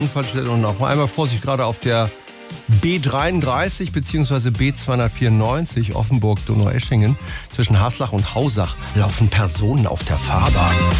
Unfallstelle und noch einmal Vorsicht, gerade auf der B33 bzw. B294 Offenburg-Donaueschingen zwischen Haslach und Hausach laufen Personen auf der Fahrbahn.